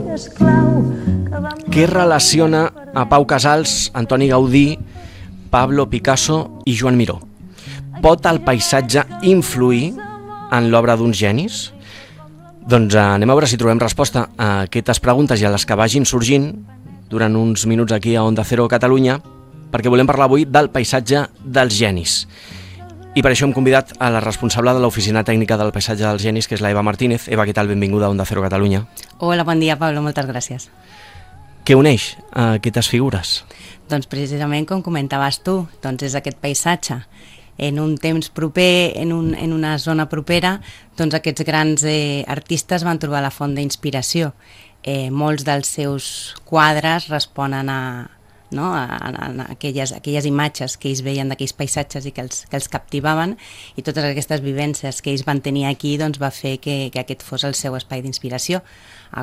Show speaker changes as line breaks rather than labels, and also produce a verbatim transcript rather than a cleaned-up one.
Què relaciona a Pau Casals, Antoni Gaudí, Pablo Picasso i Joan Miró? Pot el paisatge influir en l'obra d'uns genis? Doncs anem a veure si trobem resposta a aquestes preguntes i a les que vagin sorgint durant uns minuts aquí a Onda Cero Catalunya, perquè volem parlar avui del paisatge dels genis. I per això hem convidat a la responsable de l'Oficina Tècnica del Paisatge dels Genis, que és la Eva Martínez. Eva, què tal? Benvinguda a Onda Cero Catalunya.
Hola, bon dia, Pablo, moltes gràcies.
Què uneix a aquestes figures?
Doncs precisament, com comentaves tu, doncs és aquest paisatge. En un temps proper, en, un, en una zona propera, doncs aquests grans eh, artistes van trobar la font d'inspiració. Eh, molts dels seus quadres responen a, no? a, a, a aquelles, aquelles imatges que ells veien d'aquells paisatges i que els, que els captivaven, i totes aquestes vivències que ells van tenir aquí doncs va fer que, que aquest fos el seu espai d'inspiració.